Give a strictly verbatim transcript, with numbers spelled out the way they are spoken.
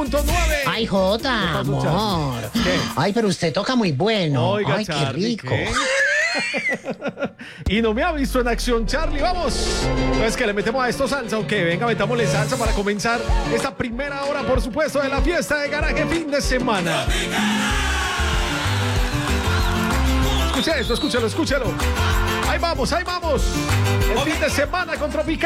punto nueve. Ay, Jota, pasó, Charlie? amor. ¿Qué? Ay, pero usted toca muy bueno. Oiga, Ay, Charlie, qué rico. ¿qué? Y no me ha visto en acción, Charlie, vamos. Entonces, que le metemos a esto salsa o qué? Venga, metámosle salsa para comenzar esta primera hora, por supuesto, de la fiesta de garaje fin de semana. Escuche esto, escúchalo, escúchalo. Ahí vamos, ahí vamos. El fin de semana con Tropical.